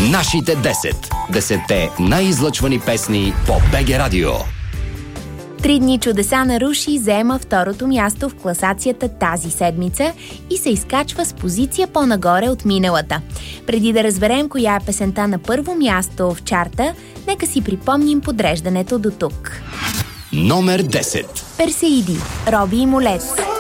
Нашите 10. 10-те най-излъчвани песни по БГ Радио. 3 дни чудеса на Руши заема второто място в класацията тази седмица и се изкачва с позиция по-нагоре от миналата. Преди да разберем коя е песента на първо място в чарта, нека си припомним подреждането до тук. Номер 10. Персеиди, Роби и Молет.